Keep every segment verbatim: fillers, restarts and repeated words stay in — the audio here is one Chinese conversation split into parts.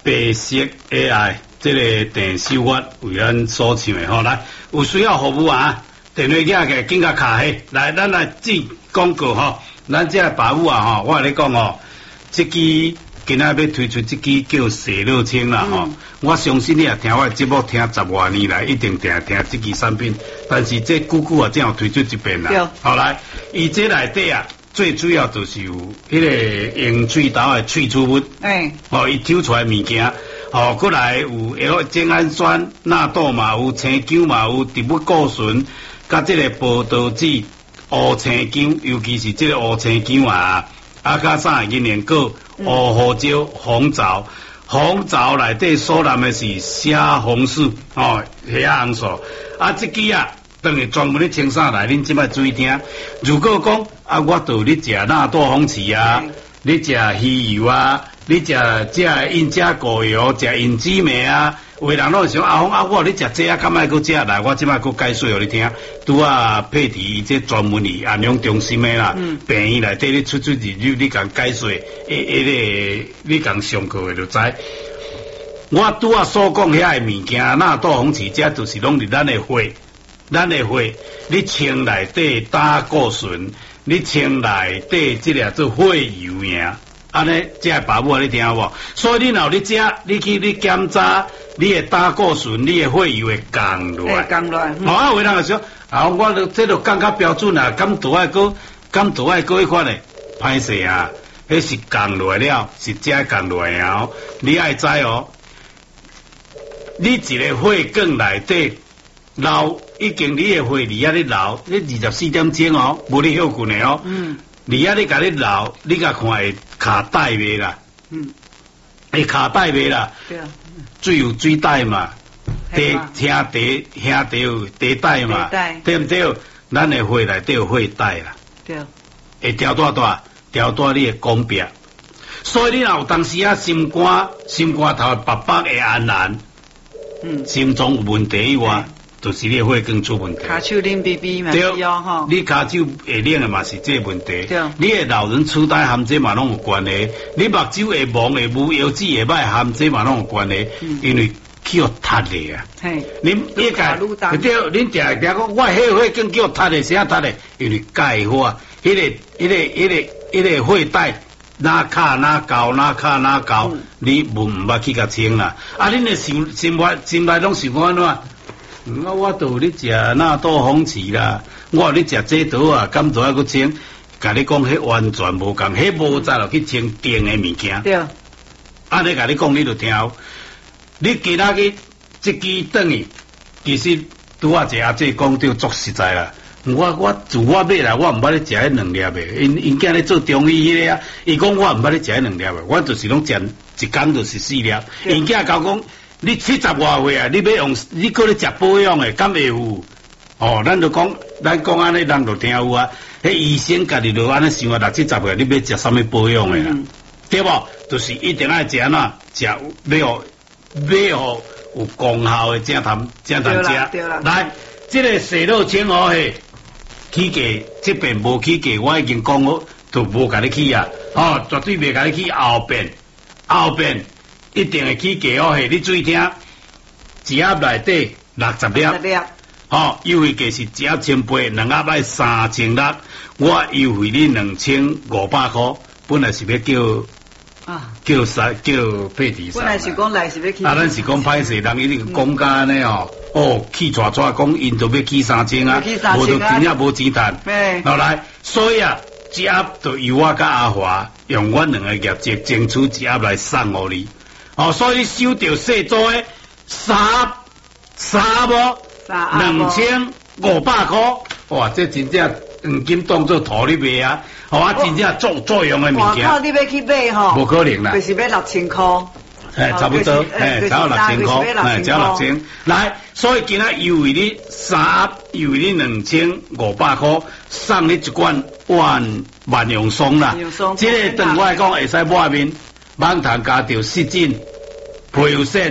白色 A I 这个电秀发为咱所唱的吼，来有需要服务啊，电话寄个紧甲卡起，来咱来进广告吼，咱这把务啊吼，我跟你讲哦，这支今仔要推出这支叫洗热清啦吼，嗯、我相信你也听我节目听十多年来，一定定听这支产品，但是这久久啊，才有推出一遍啦。好来，伊这内底啊。最主要就是有迄个用喙头的萃取物，哎，哦，伊抽出来物件，哦，过来有会精氨酸、纳豆嘛，有青姜嘛，有植物固醇，甲这个葡萄籽、乌青姜，尤其是这个乌青姜啊，啊，甲啥银莲果、乌胡椒、红枣，红枣内底所含的是虾红素，哦，虾红素，啊，这支啊。当然专门咧清啥来，恁即摆注意听。如果讲啊，我倒咧食纳豆红旗啊，咧食鱼油啊，咧食这印加果油，食胭脂梅啊，有人拢会想啊，啊，我咧食这啊，敢爱搁食来？我即摆搁解说互你听。拄啊，佩蒂这专门哩安养中心的啦，嗯、病院内底咧出出入入，你共解说，诶诶个，你共上课的就知。我拄啊所讲遐个物件，纳豆红旗，这就是拢伫咱的血。咱的血，你清内底胆固醇，你清内底即个做血油呀，安尼这个爸母你听无？所以你若你食，你去你检查，你的胆固醇、你的血油会降落来。 降落来。 哦，啊，有人就说，啊，我都这都降较标准啊，敢都爱搁，敢都爱搁迄款嘞，歹势啊，迄是降落来了，是这降落来啊，你爱知哦，你一个血管内底。流已经你的血离啊咧流，你二十四点钟哦，无你休困的哦。嗯。离啊咧甲你流，你甲看会卡带未啦？嗯。会卡带未啦？对啊。水有水带嘛，茶兄弟兄弟有茶带嘛，对不对？咱的血内底有血带啦。对。会调大大，调大你的宫壁。所以你若有当时啊心肝心肝头白白会暗蓝，嗯，心脏有问题以外。就是你血管出问题， 骹手冷冰冰嘛是哦吼， 你骹手会冷的嘛是这个问题，对，你的老人痴呆含这嘛拢有关系，你目睭会蒙会雾，腰子会歹含这嘛拢有关系，嗯、因为叫塌的啊，嘿，你你个对，恁定定讲我迄血管叫塌的，啥塌的？因为钙化，迄、那个、迄、那个、迄、那个、迄个血带。哪卡哪高哪卡哪高，嗯、你唔唔捌去甲清啦？啊，恁的心心内心内拢想安怎？我我都咧食纳豆红旗啦，我咧食这刀啊，敢都爱去清？甲你讲，迄完全无共，迄无再落去清甜的物件。对。安尼甲你讲，你就听。你今仔日这支转去，其实拄啊一个阿姐讲对足实在啦。我我自我买来，我毋捌咧食迄两粒的，因因囝咧做中医迄个啊，伊讲我毋捌咧食迄两粒的，我就是拢食一工就是四粒。因囝甲我讲，你七十外岁啊，你要用你搁咧食保养的，敢会有？哦，咱就讲，咱讲安尼，人就听有啊。迄医生家己就安尼想啊，六七十岁你要食啥物保养的啦？嗯、对无？就是一定爱食安怎食，要要要有功效的，正通正通食。来，这个洗肉清哦嘿。起价这边无起价，我已经讲好，就无甲你起啊！哦，绝对袂甲你起后边，后边一定会起价哦！嘿，你注意听，一盒内底六十粒，哦，优惠价是一盒千八，两盒爱三千六，我优惠你两千五百块，本来是要叫啊叫啥叫配提啥，本来是讲来是要起，啊，咱是讲歹势，人一定讲甲安尼哦。哦，起抓抓讲，因都要起三千啊，无就真正无钱赚。后来，所以啊，一盒就由我甲阿华用阮两个业绩争取一盒来送互你。哦，所以你收到细组的三三无两千五百块，哇，这真正黄金当做土里卖啊！好啊，真正作作用的物件。 外口你要去买吼， 无可能啦， 就是要六千块。 哎，差不多，哎，只要六千块，哎，只要六千。来，所以今仔优惠你三盒，优惠你两千五百块，送你一罐万万用松啦。这个对我来讲会使抹面，满糖加条湿疹、皮油腺、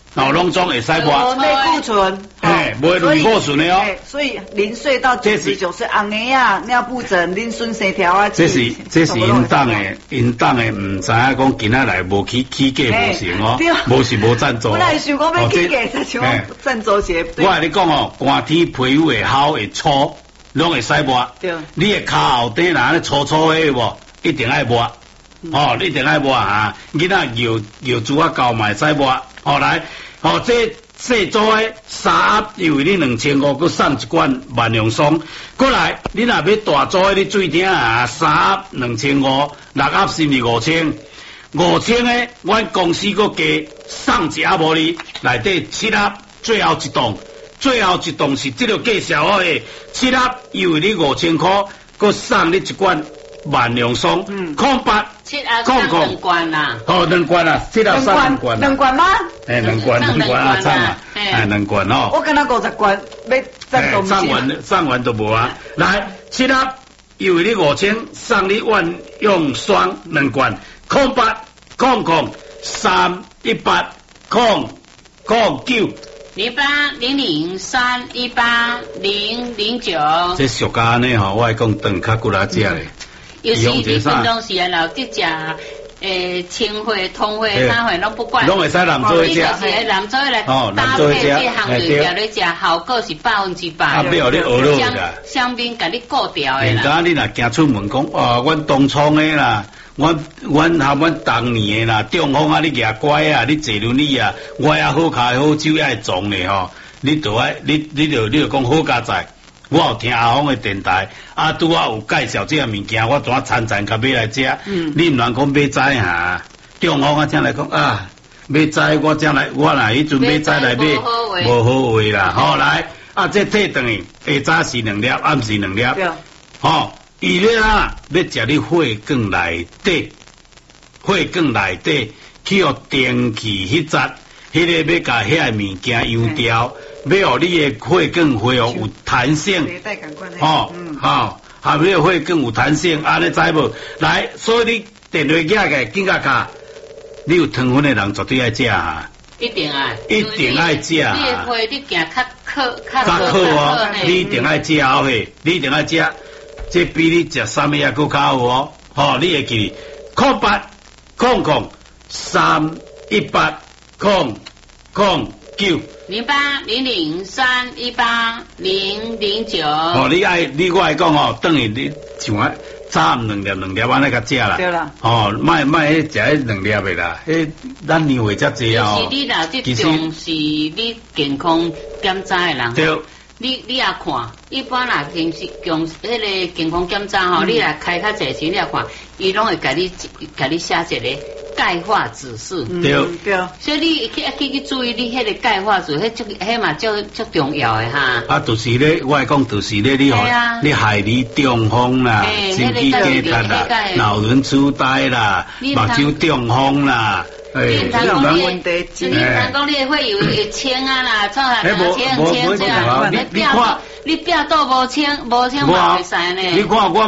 哦，拢总会使抹。 类固醇， 哎，不会类固醇的哦。 所以零岁到九十九岁，红牙啊、尿布疹、磷酸线条啊， 这是这是因当的，因当的唔知影讲今仔来无起起价无成哦，无是无赞助。 本来想讲要起价，才想讲赞助些。 我跟你讲哦，寒天皮肤会好会粗，拢会使抹。对。你的骹后底若咧粗粗的无，一定爱抹。哦，你一定爱抹啊！囡仔摇摇珠啊，高嘛会使抹。哦来，哦这。细组的三盒又为你两千五，佮送一罐万用霜。过来，你若要大组的，你水听啊，三盒两千五，六盒甚至五千。五千的，阮公司佮加送一盒无哩，内底七盒，最后一档，最后一档是这个介绍好的，七盒又为你五千块，佮送你一罐万用霜。嗯，空八。 七盒送两罐啦， 哦，两罐啦，七盒送两罐， 两罐吗？ 哎，两罐，两罐啊，送啊，哎，两罐哦。 我跟他五十罐，要赞助送完，送完都无啊。来，七盒，又为你五千，送你万用霜两罐，空八，空空三一八，空空九。 零八零零三一八零零九。 这俗家呢吼，我讲等较骨来食咧。 有时你运动时啊，老伫食诶清血、通血、啥血拢不管， 拢会使人做食。 你就是人做来搭配这项对调咧食，效果是百分之百。 啊，不要你学落啦。香槟甲你顾掉诶啦。 当你若行出门讲，啊，阮东创诶啦，阮阮含阮当年诶啦，中风啊，你牙乖啊，你坐轮椅啊，我也好骹好手也会撞咧吼，你都爱你你就你就讲好佳哉。我有听阿峰的电台，啊，拄啊有介绍这个物件，我怎参参甲买来食。嗯，你毋通讲买斋哈，中风啊，怎来讲啊？买斋我怎来？我若迄阵买斋来买，无好话啦。吼，来啊，这退转去，下早是两粒，暗时两粒。对。吼，伊咧啊，要食你血管内底，血管内底去互电气迄zat迄个要甲遐物件油掉。要互你的血管恢复有弹性，哦，好，还没有血管有弹性，安尼知无？来，所以你电话寄个紧甲卡，你有糖分的人绝对爱食啊！ 一定爱， 一定爱食啊！ 你的血你行较靠较靠哦，你一定爱食好嘿，你一定爱食，这比你食啥物也搁较好哦。吼，你会记空八空空三一八空空九。 零八零零三一八零零九。 哦，你爱你我爱讲哦，等于你像我早暗两粒两粒安尼甲食啦。 对啦。 哦，莫莫迄食迄两粒的啦，迄咱年岁才济啊。 其实你若即种是你健康检查的人。对。你你也看，一般啦平时用迄个健康检查吼，你来开较济钱，你也看，伊拢会甲你甲你写一个。钙化指数， 对对， 所以你去去去注意你迄个钙化指数，迄足迄嘛足足重要的哈。啊， 就是咧，我讲就是咧，你吼，你害你中风啦，心肌梗塞啦，老人痴呆啦，目睭中风啦。 你通讲你，你通讲你会有会青啊啦，创下青青青这样，你表你表肚无青无青嘛会使呢。 你看我。